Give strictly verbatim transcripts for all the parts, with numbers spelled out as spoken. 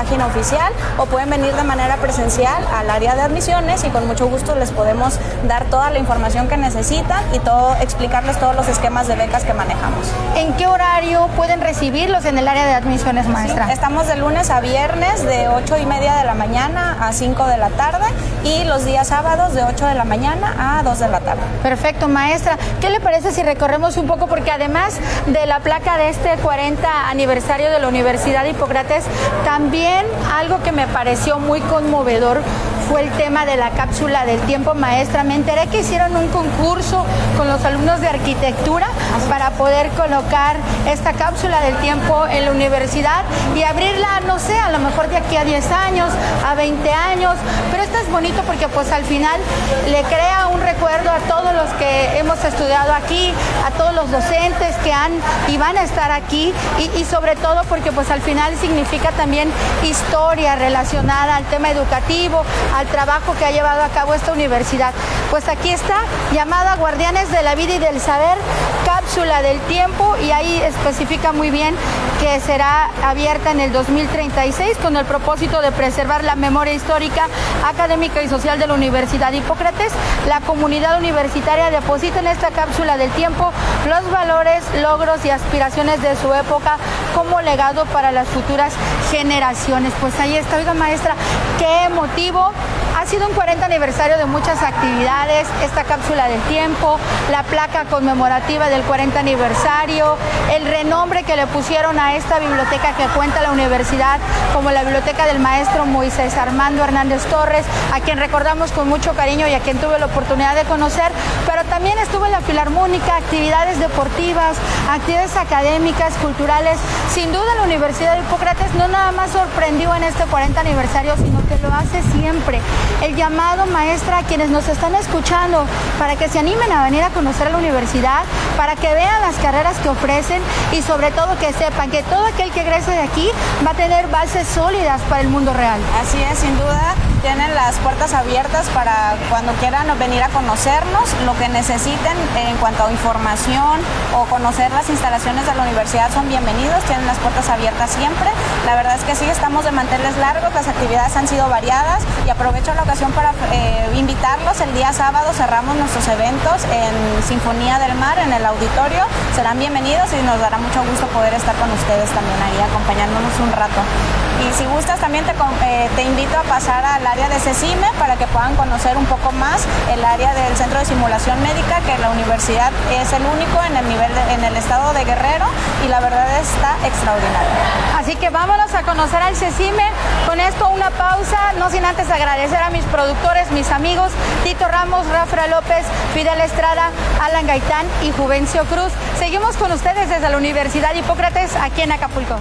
página oficial o pueden venir de manera presencial al área de admisiones y con mucho gusto les podemos dar toda la información que necesitan y todo, explicarles todos los esquemas de becas que manejamos. ¿En qué horario pueden recibirlos en el área de admisiones, maestra? Sí, estamos de lunes a viernes de ocho y media de la mañana a cinco de la tarde y los días sábados de ocho de la mañana a dos de la tarde. Perfecto, maestra. ¿Qué le parece si recorremos un poco? Porque además de la placa de este cuarenta aniversario de la Universidad Hipócrates, también algo que me pareció muy conmovedor fue el tema de la cápsula del tiempo, maestra. Me enteré que hicieron un concurso con los alumnos de arquitectura para poder colocar esta cápsula del tiempo en la universidad y abrirla, no sé, a lo mejor de aquí a diez años, a veinte años, pero esto es bonito porque pues al final le crea un recuerdo a todos los que hemos estudiado aquí, a todos los docentes que han y van a estar aquí y, y sobre todo porque pues al final significa también historia relacionada al tema educativo, al trabajo que ha llevado a cabo esta universidad. Pues aquí está, llamada Guardianes de la Vida y del Saber, cápsula del tiempo, y ahí especifica muy bien que será abierta en el dos mil treinta y seis con el propósito de preservar la memoria histórica, académica y social de la Universidad Hipócrates. La comunidad universitaria deposita en esta cápsula del tiempo los valores, logros y aspiraciones de su época como legado para las futuras generaciones. Pues ahí está, oiga maestra, qué emotivo. Ha sido un cuarenta aniversario de muchas actividades, esta cápsula del tiempo, la placa conmemorativa del cuarenta aniversario, el renombre que le pusieron a esta biblioteca que cuenta la universidad como la biblioteca del maestro Moisés Armando Hernández Torres, a quien recordamos con mucho cariño y a quien tuve la oportunidad de conocer, pero también estuvo en la Filarmónica, actividades deportivas, actividades académicas, culturales. Sin duda la Universidad de Hipócrates no nada más sorprendió en este cuarenta aniversario, sino que lo hace siempre. El llamado, maestra, a quienes nos están escuchando para que se animen a venir a conocer a la universidad, para que vean las carreras que ofrecen y sobre todo que sepan que todo aquel que egrese de aquí va a tener bases sólidas para el mundo real. Así es, sin duda. Tienen las puertas abiertas para cuando quieran venir a conocernos, lo que necesiten en cuanto a información o conocer las instalaciones de la universidad son bienvenidos, tienen las puertas abiertas siempre. La verdad es que sí, estamos de manteles largos, las actividades han sido variadas y aprovecho la ocasión para eh, invitarlos. El día sábado cerramos nuestros eventos en Sinfonía del Mar, en el auditorio. Serán bienvenidos y nos dará mucho gusto poder estar con ustedes también ahí acompañándonos un rato. Y si gustas también te, eh, te invito a pasar al área de CECIME para que puedan conocer un poco más el área del Centro de Simulación Médica, que la universidad es el único en el nivel de, en el estado de Guerrero y la verdad está extraordinario. Así que vámonos a conocer al CECIME. Con esto una pausa, no sin antes agradecer a mis productores, mis amigos Tito Ramos, Rafa López, Fidel Estrada, Alan Gaitán y Juvencio Cruz. Seguimos con ustedes desde la Universidad Hipócrates aquí en Acapulco.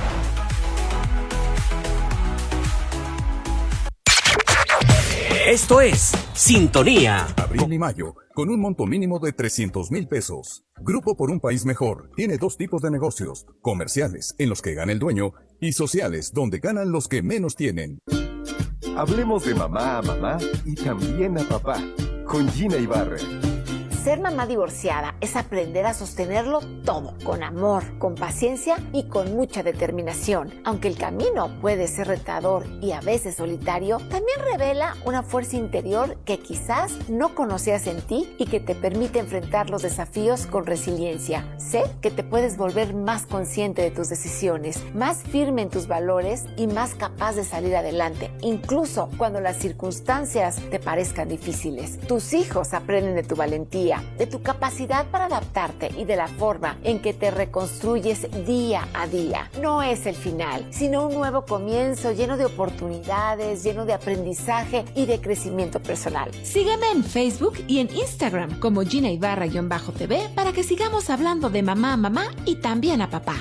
Esto es Sintonía. Abril y mayo, con un monto mínimo de trescientos mil pesos. Grupo por un País Mejor tiene dos tipos de negocios: comerciales, en los que gana el dueño, y sociales, donde ganan los que menos tienen. Hablemos de mamá a mamá y también a papá, con Gina Ibarra. Ser mamá divorciada es aprender a sostenerlo todo, con amor, con paciencia y con mucha determinación. Aunque el camino puede ser retador y a veces solitario, también revela una fuerza interior que quizás no conocías en ti y que te permite enfrentar los desafíos con resiliencia. Sé que te puedes volver más consciente de tus decisiones, más firme en tus valores y más capaz de salir adelante, incluso cuando las circunstancias te parezcan difíciles. Tus hijos aprenden de tu valentía, de tu capacidad para adaptarte y de la forma en que te reconstruyes día a día. No es el final, sino un nuevo comienzo lleno de oportunidades, lleno de aprendizaje y de crecimiento personal. Sígueme en Facebook y en Instagram como Gina Ibarra-T V para que sigamos hablando de mamá a mamá y también a papá.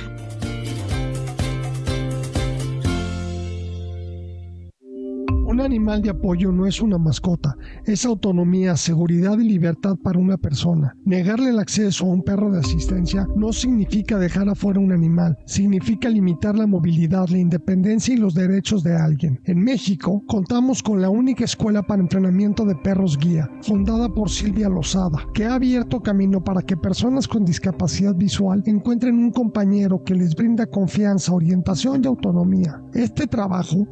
Un animal de apoyo no es una mascota, es autonomía, seguridad y libertad para una persona. Negarle el acceso a un perro de asistencia no significa dejar afuera un animal, significa limitar la movilidad, la independencia y los derechos de alguien. En México, contamos con la única escuela para entrenamiento de perros guía, fundada por Silvia Lozada, que ha abierto camino para que personas con discapacidad visual encuentren un compañero que les brinda confianza, orientación y autonomía. Este trabajo